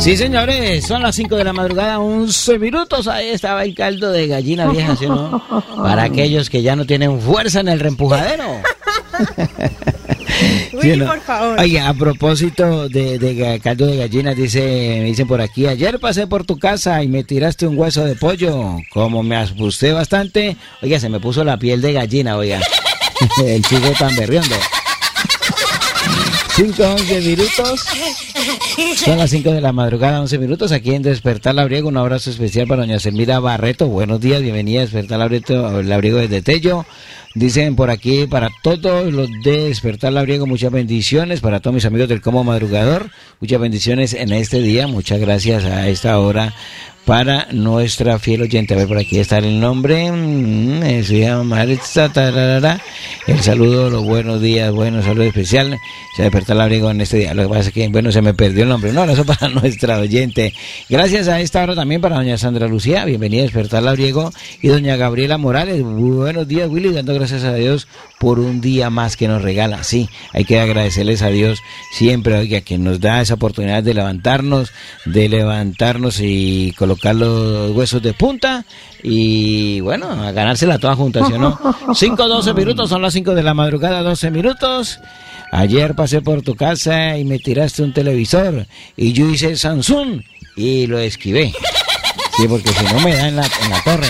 Sí, señores, son las 5 de la madrugada, 11 minutos. Ahí estaba el caldo de gallina vieja, ¿sí o no? Para aquellos que ya no tienen fuerza en el reempujadero. Uy, ¿no? Por favor. Oye, a propósito de caldo de gallina, me dicen por aquí, ayer pasé por tu casa y me tiraste un hueso de pollo. Como me asusté bastante, oiga, se me puso la piel de gallina, oiga. El chico tan berriondo. 5:11 minutos. Son las 5 de la madrugada, 11 minutos. Aquí en Despertar Labriego, un abrazo especial para doña Selmira Barreto. Buenos días, bienvenida a Despertar Labriego desde Tello. Dicen por aquí, para todos los de Despertar Labriego, muchas bendiciones. Para todos mis amigos del Como Madrugador, muchas bendiciones en este día. Muchas gracias a esta hora para nuestra fiel oyente. A ver, por aquí está el nombre. Se llama Maritza. El saludo, los buenos días, bueno, saludo especial. Se Despertar Labriego en este día. Lo que pasa es que, bueno, se me perdió el nombre. Un abrazo para nuestra oyente. Gracias a esta hora también para doña Sandra Lucía. Bienvenida a Despertar Labriego. Y doña Gabriela Morales. Buenos días, Willy. Dando gracias a Dios por un día más que nos regala. Sí, hay que agradecerles a Dios siempre, oiga, que nos da esa oportunidad de levantarnos y colocar los huesos de punta y bueno, a ganársela toda junta, ¿sí o no? 5:12 minutos, son las 5 de la madrugada, 12 minutos. Ayer pasé por tu casa y me tiraste un televisor y yo hice Samsung y lo esquivé. Sí, porque si no me da en la torre.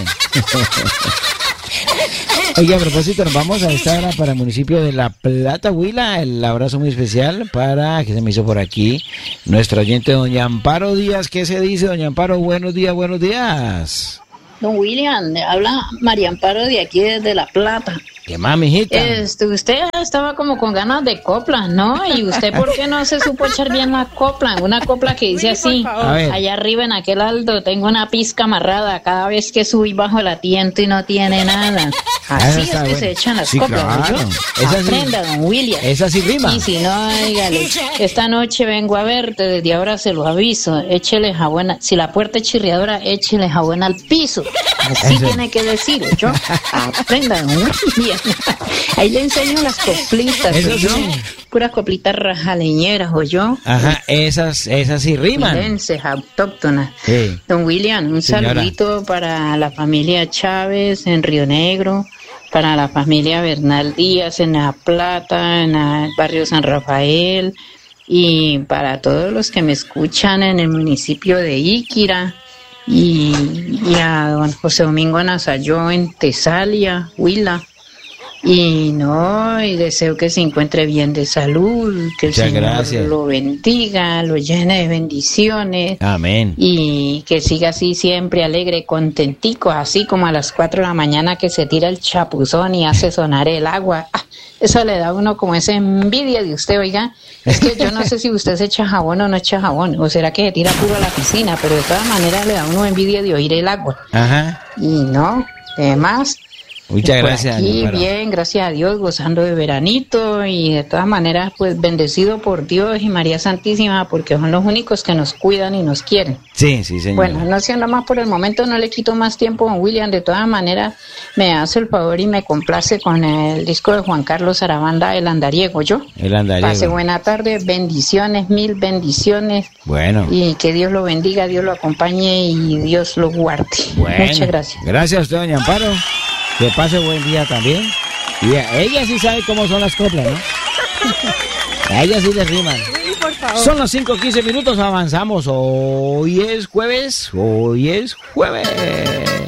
Oye, a propósito, nos vamos a esta hora para el municipio de La Plata, Huila. El abrazo muy especial para, que se me hizo por aquí, nuestra oyente doña Amparo Díaz. ¿Qué se dice, doña Amparo? Buenos días, buenos días. Don William, habla María Amparo de aquí desde La Plata. ¿Qué más, mijita? Usted estaba como con ganas de copla, ¿no? ¿Y usted por qué no se supo echar bien la copla? Una copla que dice así, allá arriba en aquel alto tengo una pizca amarrada cada vez que subo y bajo la tiento y no tiene nada. Así es que se echan las coplas, claro. ¿no? Aprenda, don William. Esa sí rima. Y si no, dígale, esta noche vengo a verte, desde ahora se lo aviso, échele jabón, si la puerta es chirriadora, échele jabón al piso. Así tiene que decir, ¿yo? Aprenda, don William. Ahí le enseño las coplitas, ¿yo? Puras coplitas rajaleñeras, ¿oyó? Ajá, esas sí riman. Mirenses, autóctonas. Sí. Don William, un saludito para la familia Chávez en Río Negro, para la familia Bernal Díaz en La Plata, en el barrio San Rafael, y para todos los que me escuchan en el municipio de Iquira, y a don José Domingo Nazayó en Tesalia, Huila. Y deseo que se encuentre bien de salud, que el Señor lo bendiga, lo llene de bendiciones. Amén. Y que siga así siempre alegre, contentico, así como a las 4 de la mañana que se tira el chapuzón y hace sonar el agua. Eso le da a uno como esa envidia de usted, oiga. Es que yo no sé si usted se echa jabón o no echa jabón, o será que se tira puro a la piscina, pero de todas maneras le da a uno envidia de oír el agua. Ajá. Y además... Muchas gracias. Aquí bien, gracias a Dios, gozando de veranito y de todas maneras, pues bendecido por Dios y María Santísima, porque son los únicos que nos cuidan y nos quieren. Sí, señor. Bueno, no siendo más por el momento, no le quito más tiempo a William. De todas maneras, me hace el favor y me complace con el disco de Juan Carlos Arabanda, El Andariego, ¿yo? El Andariego. Pase buena tarde, bendiciones, mil bendiciones. Bueno. Y que Dios lo bendiga, Dios lo acompañe y Dios lo guarde. Bueno. Muchas gracias. Gracias a usted, doña Amparo. Que pase buen día también. Y ella sí sabe cómo son las coplas, ¿no? A ella sí le riman. Sí, por favor. Son las 5:15 minutos, avanzamos. Hoy es jueves.